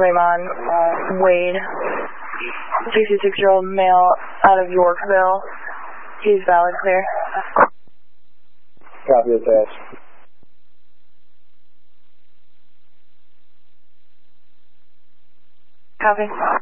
Raymond Wade, 66-year-old male out of Yorkville. He's valid, clear. Copy the pass. Copy.